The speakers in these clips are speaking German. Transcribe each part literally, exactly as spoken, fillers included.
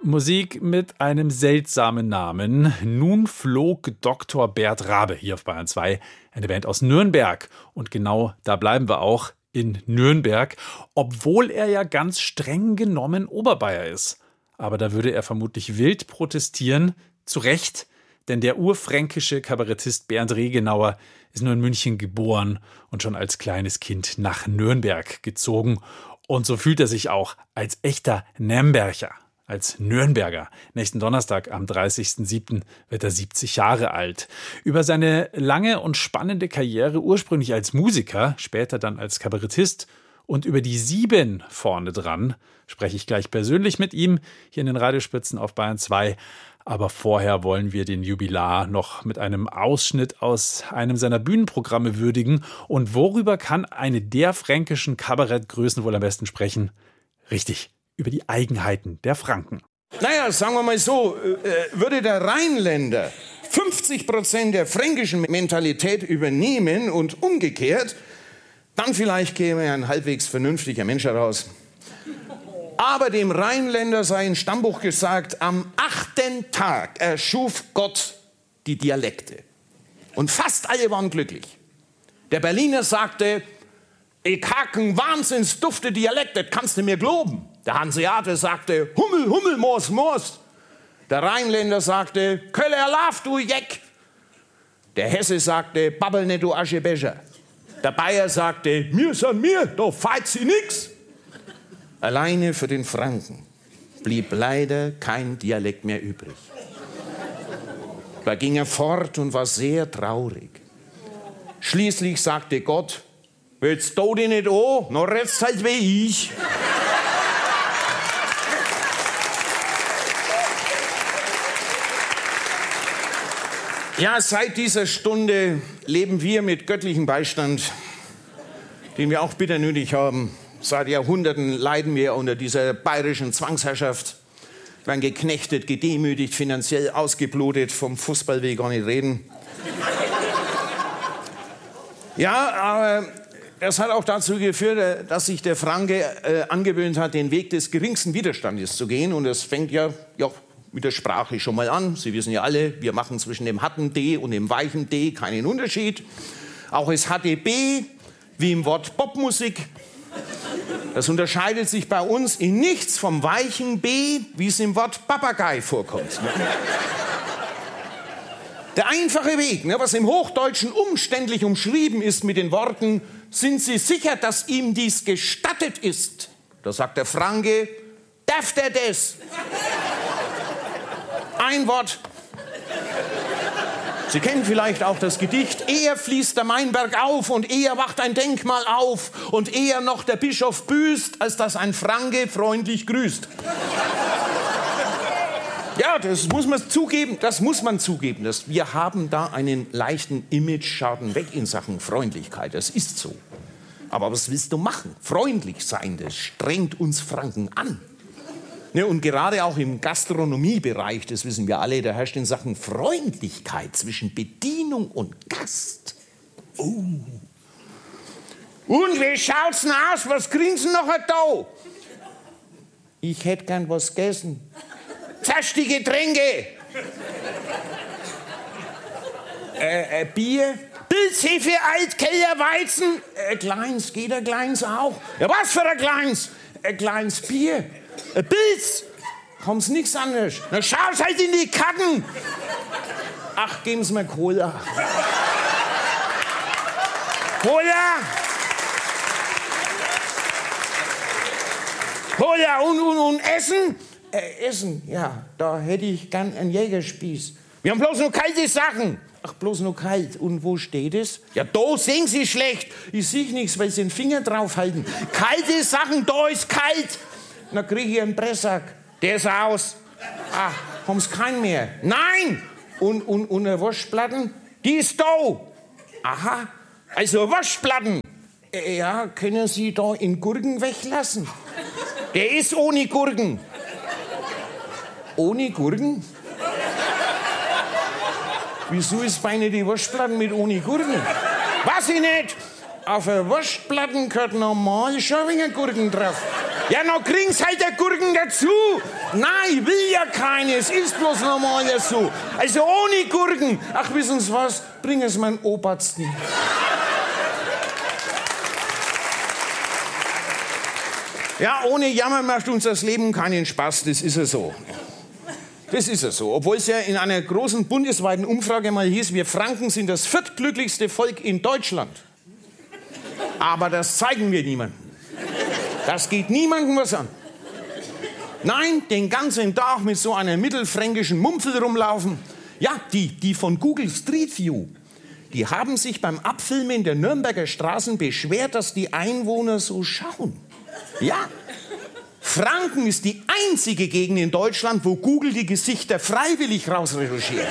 Musik mit einem seltsamen Namen. Nun flog Doktor Bert Rabe hier auf Bayern zwei, eine Band aus Nürnberg. Und genau da bleiben wir auch, in Nürnberg, obwohl er ja ganz streng genommen Oberbayer ist. Aber da würde er vermutlich wild protestieren, zu Recht, denn der urfränkische Kabarettist Bernd Regenauer ist nur in München geboren und schon als kleines Kind nach Nürnberg gezogen. Und so fühlt er sich auch als echter Nürnberger. Als Nürnberger. Nächsten Donnerstag, am dreißigsten siebten wird er siebzig Jahre alt. Über seine lange und spannende Karriere, ursprünglich als Musiker, später dann als Kabarettist und über die Sieben vorne dran, spreche ich gleich persönlich mit ihm hier in den Radiospitzen auf Bayern zwei. Aber vorher wollen wir den Jubilar noch mit einem Ausschnitt aus einem seiner Bühnenprogramme würdigen. Und worüber kann eine der fränkischen Kabarettgrößen wohl am besten sprechen? Richtig. Über die Eigenheiten der Franken. Naja, sagen wir mal so, äh, würde der Rheinländer fünfzig Prozent der fränkischen Mentalität übernehmen und umgekehrt, dann vielleicht käme ein halbwegs vernünftiger Mensch heraus. Aber dem Rheinländer sei in Stammbuch gesagt, am achten Tag erschuf Gott die Dialekte. Und fast alle waren glücklich. Der Berliner sagte, ich hacken wahnsinns dufte Dialekt, das kannst du mir glauben. Der Hanseate sagte, Hummel, Hummel, Moos, Moos. Der Rheinländer sagte, Köller, Laf, du Jeck. Der Hesse sagte, Babbel nicht, du Aschebecher. Der Bayer sagte, mir san mir, da feit sie nix. Alleine für den Franken blieb leider kein Dialekt mehr übrig. Da ging er fort und war sehr traurig. Schließlich sagte Gott, jetzt do dich nicht an, noch redst halt wie ich. Ja, seit dieser Stunde leben wir mit göttlichem Beistand, den wir auch bitter nötig haben. Seit Jahrhunderten leiden wir unter dieser bayerischen Zwangsherrschaft. Wir werden geknechtet, gedemütigt, finanziell ausgeblutet. Vom Fußball will ich gar nicht reden. Ja, aber das hat auch dazu geführt, dass sich der Franke äh, angewöhnt hat, den Weg des geringsten Widerstandes zu gehen. Und das fängt ja, ja mit der Sprache schon mal an. Sie wissen ja alle, wir machen zwischen dem harten D und dem weichen D keinen Unterschied. Auch das H D B, wie im Wort Popmusik. Das unterscheidet sich bei uns in nichts vom weichen B, wie es im Wort Papagei vorkommt. Der einfache Weg, ne, was im Hochdeutschen umständlich umschrieben ist mit den Worten, sind Sie sicher, dass ihm dies gestattet ist? Da sagt der Franke, darf der das? Ein Wort. Sie kennen vielleicht auch das Gedicht, eher fließt der Mainberg auf und eher wacht ein Denkmal auf und eher noch der Bischof büßt, als dass ein Franke freundlich grüßt. Ja, das muss man zugeben, das muss man zugeben. Das, wir haben da einen leichten Image-Schaden weg in Sachen Freundlichkeit, das ist so. Aber was willst du machen? Freundlich sein, das strengt uns Franken an. Ne, und gerade auch im Gastronomiebereich, das wissen wir alle, da herrscht in Sachen Freundlichkeit zwischen Bedienung und Gast. Oh. Und wie schaut's denn aus? Was kriegen Sie noch da? Ich hätte gern was gegessen. Zasch die Getränke. äh, äh, Bier? Pilzhefe, Altkeller, Weizen. Ein kleins, geht ein kleins auch. Ja, was für ein kleins? Ein kleines Bier. Ein Pilz. Kommt's nichts anderes. Na, schau's halt in die Karten. Ach, geben Sie mir Cola. Cola. Cola und, und, und Essen. Äh, Essen, ja, da hätte ich gern einen Jägerspieß. Wir haben bloß nur kalte Sachen. Ach, bloß nur kalt. Und wo steht es? Ja, da sehen Sie schlecht. Ich sehe nichts, weil Sie den Finger draufhalten. Kalte Sachen, da ist kalt. Dann kriege ich einen Pressack. Der ist aus. Ach, haben Sie keinen mehr? Nein! Und, und, und eine Waschplatten? Die ist da. Aha, also Waschplatten. Äh, ja, können Sie da in Gurken weglassen? Der ist ohne Gurken. Ohne Gurken? Wieso ist bei Ihnen die Waschplatten mit ohne Gurken? Weiß ich nicht. Auf der Waschplatten gehört normal schon ein wenig Gurken drauf. Ja, noch kriegen's halt der Gurken dazu. Nein, ich will ja keine, es ist bloß normal dazu. Also ohne Gurken. Ach, wissen Sie was? Bringen Sie meinen Obersten. Ja, ohne Jammer macht uns das Leben keinen Spaß, das ist ja so. Das ist ja so. Obwohl es ja in einer großen bundesweiten Umfrage mal hieß, wir Franken sind das viertglücklichste Volk in Deutschland. Aber das zeigen wir niemandem. Das geht niemandem was an. Nein, den ganzen Tag mit so einer mittelfränkischen Mumpfel rumlaufen. Ja, die, die von Google Street View, die haben sich beim Abfilmen der Nürnberger Straßen beschwert, dass die Einwohner so schauen. Ja, Franken ist die einzige Gegend in Deutschland, wo Google die Gesichter freiwillig rausretuschiert.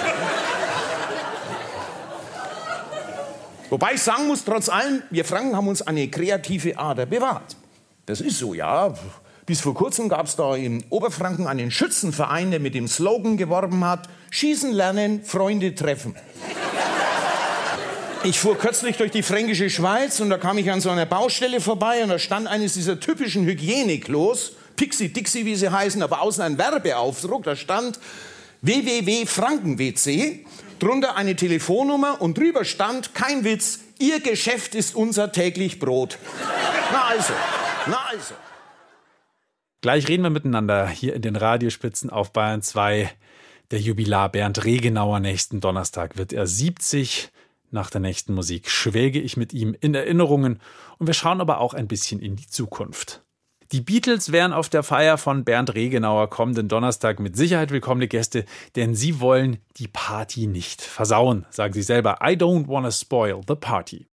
Wobei ich sagen muss, trotz allem, wir Franken haben uns eine kreative Ader bewahrt. Das ist so, ja. Bis vor kurzem gab es da in Oberfranken einen Schützenverein, der mit dem Slogan geworben hat: Schießen lernen, Freunde treffen. Ich fuhr kürzlich durch die fränkische Schweiz und da kam ich an so einer Baustelle vorbei und da stand eines dieser typischen Hygieneklos, Pixie-Dixie, wie sie heißen, aber außen ein Werbeaufdruck, da stand w w w punkt franken punkt w c, drunter eine Telefonnummer und drüber stand, kein Witz, Ihr Geschäft ist unser täglich Brot. Na also, na also. Gleich reden wir miteinander hier in den Radiospitzen auf Bayern zwei. Der Jubilar Bernd Regenauer, nächsten Donnerstag wird er siebzig. Nach der nächsten Musik schwelge ich mit ihm in Erinnerungen und wir schauen aber auch ein bisschen in die Zukunft. Die Beatles wären auf der Feier von Bernd Regenauer kommenden Donnerstag mit Sicherheit willkommene Gäste, denn sie wollen die Party nicht versauen, sagen sie selber. I don't wanna spoil the party.